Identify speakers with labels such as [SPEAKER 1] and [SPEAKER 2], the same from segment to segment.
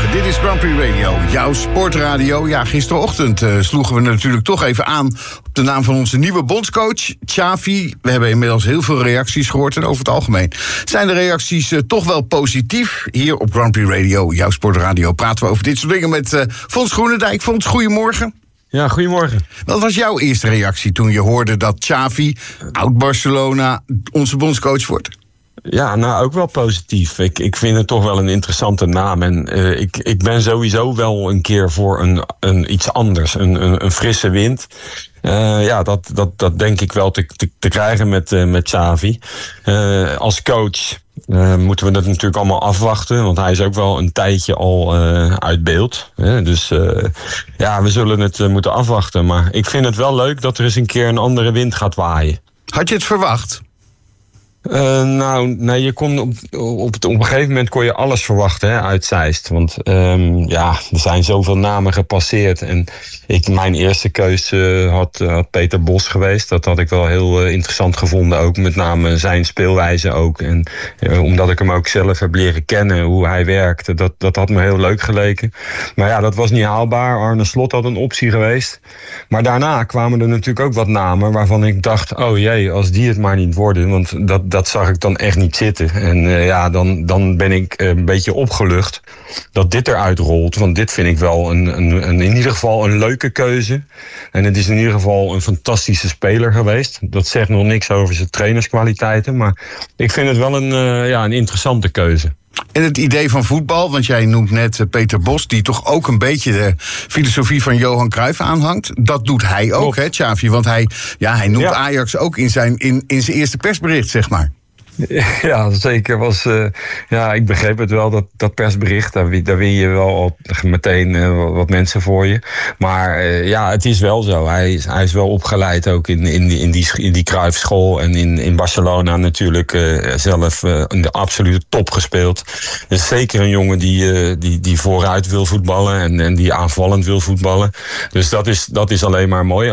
[SPEAKER 1] Dit is Grand Prix Radio, jouw sportradio. Ja, gisterochtend sloegen we natuurlijk toch even aan op de naam van onze nieuwe bondscoach, Xavi. We hebben inmiddels heel veel reacties gehoord en over het algemeen zijn de reacties toch wel positief. Hier op Grand Prix Radio, jouw sportradio, praten we over dit soort dingen met Fons Groenendijk. Fons, goedemorgen.
[SPEAKER 2] Ja, goedemorgen.
[SPEAKER 1] Wat was jouw eerste reactie toen je hoorde dat Xavi, oud-Barcelona, onze bondscoach wordt?
[SPEAKER 2] Ja, nou ook wel positief. Ik vind het toch wel een interessante naam. En ik ben sowieso wel een keer voor een iets anders. Een frisse wind. Dat denk ik wel te krijgen met Xavi. Als coach moeten we dat natuurlijk allemaal afwachten. Want hij is ook wel een tijdje al uit beeld. Dus we zullen het moeten afwachten. Maar ik vind het wel leuk dat er eens een keer een andere wind gaat waaien.
[SPEAKER 1] Had je het verwacht?
[SPEAKER 2] Je kon op een gegeven moment kon je alles verwachten uit Zeist. Want er zijn zoveel namen gepasseerd. En mijn eerste keuze had Peter Bos geweest. Dat had ik wel heel interessant gevonden ook. Met name zijn speelwijze ook. En omdat ik hem ook zelf heb leren kennen, hoe hij werkte. Dat had me heel leuk geleken. Maar ja, dat was niet haalbaar. Arne Slot had een optie geweest. Maar daarna kwamen er natuurlijk ook wat namen waarvan ik dacht, oh jee, als die het maar niet worden. Want dat zag ik dan echt niet zitten. En dan ben ik een beetje opgelucht dat dit eruit rolt. Want dit vind ik wel in ieder geval een leuke keuze. En het is in ieder geval een fantastische speler geweest. Dat zegt nog niks over zijn trainerskwaliteiten. Maar ik vind het wel een interessante keuze.
[SPEAKER 1] En het idee van voetbal, want jij noemt net Peter Bos, die toch ook een beetje de filosofie van Johan Cruijff aanhangt. Dat doet hij ook, hè, Xavi? Want hij noemt Ajax ook in zijn eerste persbericht, zeg maar.
[SPEAKER 2] Ja, zeker. Ik begreep het wel, dat persbericht. Daar win je wel al meteen wat mensen voor je. Maar het is wel zo. Hij is wel opgeleid ook in die Cruijffschool. En in Barcelona natuurlijk zelf in de absolute top gespeeld. Dus zeker een jongen die vooruit wil voetballen. En die aanvallend wil voetballen. Dus dat is alleen maar mooi.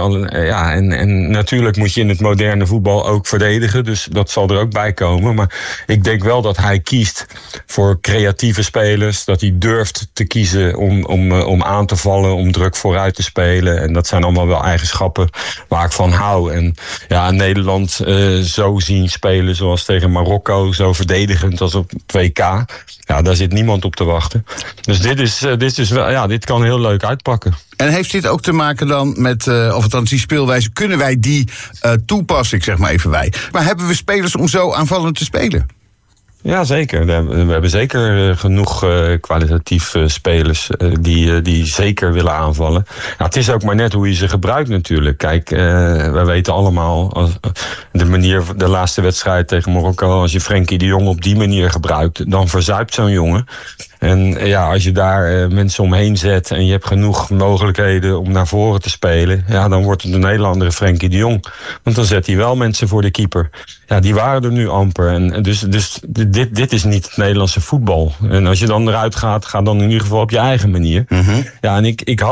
[SPEAKER 2] En natuurlijk moet je in het moderne voetbal ook verdedigen. Dus dat zal er ook bij komen. Maar ik denk wel dat hij kiest voor creatieve spelers. Dat hij durft te kiezen om aan te vallen, om druk vooruit te spelen. En dat zijn allemaal wel eigenschappen waar ik van hou. En Nederland zo zien spelen zoals tegen Marokko, zo verdedigend als op 2K. Ja, daar zit niemand op te wachten. Dus dit kan heel leuk uitpakken.
[SPEAKER 1] En heeft dit ook te maken dan met, of althans die speelwijze, kunnen wij die toepassen, ik zeg maar even wij. Maar hebben we spelers om zo aanvallend te spelen?
[SPEAKER 2] Ja, zeker. We hebben zeker genoeg kwalitatief spelers die zeker willen aanvallen. Ja, het is ook maar net hoe je ze gebruikt natuurlijk. Kijk, wij weten allemaal, de laatste wedstrijd tegen Marokko, als je Frenkie de Jong op die manier gebruikt, dan verzuipt zo'n jongen. En als je daar mensen omheen zet en je hebt genoeg mogelijkheden om naar voren te spelen, dan wordt het een hele andere Frenkie de Jong. Want dan zet hij wel mensen voor de keeper. Ja, die waren er nu amper. En dus dit is niet het Nederlandse voetbal. En als je dan eruit gaat, ga dan in ieder geval op je eigen manier. Mm-hmm. Ja, en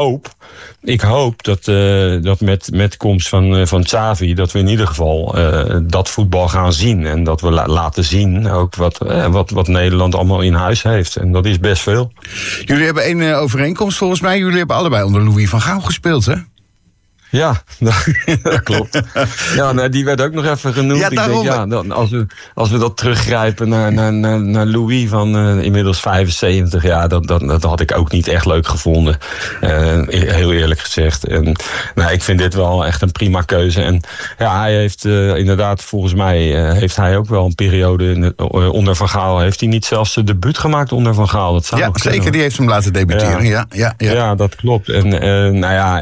[SPEAKER 2] ik hoop dat met komst van Xavi, dat we in ieder geval dat voetbal gaan zien. En dat we laten zien ook wat Nederland allemaal in huis heeft. En dat is best veel.
[SPEAKER 1] Jullie hebben één overeenkomst volgens mij. Jullie hebben allebei onder Louis van Gaal gespeeld, hè?
[SPEAKER 2] Ja, dat klopt. Ja, die werd ook nog even genoemd. Ja, ik denk, als we dat teruggrijpen naar Louis van inmiddels 75... dat had ik ook niet echt leuk gevonden. Heel eerlijk gezegd. En ik vind dit wel echt een prima keuze. En hij heeft inderdaad, volgens mij heeft hij ook wel een periode onder Van Gaal. Heeft hij niet zelfs zijn debuut gemaakt onder Van Gaal? Dat zou
[SPEAKER 1] zeker, kunnen. Die heeft hem laten debuteren.
[SPEAKER 2] Ja, dat klopt. En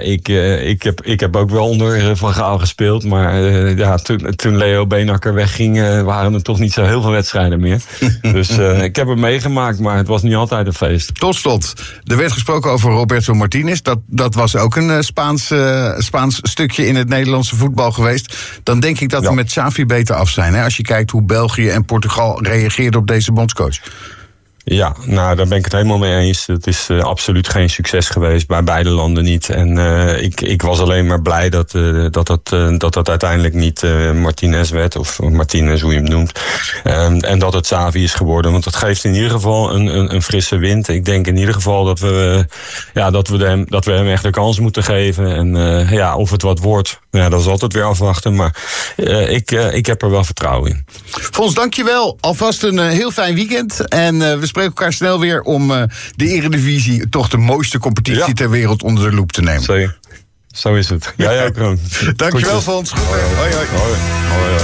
[SPEAKER 2] ik heb ook wel onder Van Gaal gespeeld. Maar toen Leo Beenhakker wegging, waren er toch niet zo heel veel wedstrijden meer. Dus ik heb het meegemaakt, maar het was niet altijd een feest.
[SPEAKER 1] Tot slot, er werd gesproken over Roberto Martinez. Dat was ook een Spaans stukje in het Nederlandse voetbal geweest. Dan denk ik dat we met Xavi beter af zijn. Hè? Als je kijkt hoe België en Portugal reageerden op deze bondscoach.
[SPEAKER 2] Ja, nou, daar ben ik het helemaal mee eens. Het is absoluut geen succes geweest, bij beide landen niet. En ik was alleen maar blij dat uiteindelijk niet Martinez werd, of Martinez, hoe je hem noemt. En dat het Xavi is geworden, want dat geeft in ieder geval een frisse wind. Ik denk in ieder geval dat we hem echt de kans moeten geven. En of het wat wordt, dat is altijd weer afwachten. Maar ik heb er wel vertrouwen in.
[SPEAKER 1] Fons, dankjewel. Alvast een heel fijn weekend. En we spreken elkaar snel weer om de Eredivisie, toch de mooiste competitie ter wereld, onder de loep te nemen.
[SPEAKER 2] Zo is het. Jij ook, Ron.
[SPEAKER 1] Dankjewel, Fons. Goed. Hoi.
[SPEAKER 2] Hoi.